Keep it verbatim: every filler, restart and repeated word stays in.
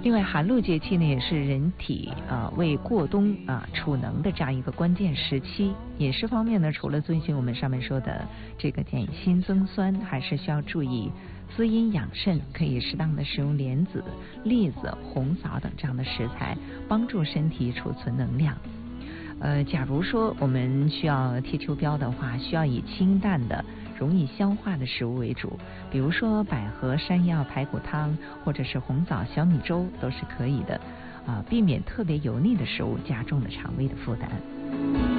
另外，寒露节气呢，也是人体啊、呃、为过冬啊、呃、储能的这样一个关键时期。饮食方面呢，除了遵循我们上面说的这个减辛增酸，还是需要注意滋阴养肾，可以适当的使用莲子、栗子、红枣等这样的食材，帮助身体储存能量。呃，假如说我们需要贴秋膘的话，需要以清淡的、容易消化的食物为主，比如说百合、山药排骨汤，或者是红枣小米粥都是可以的，啊、呃，避免特别油腻的食物加重了肠胃的负担。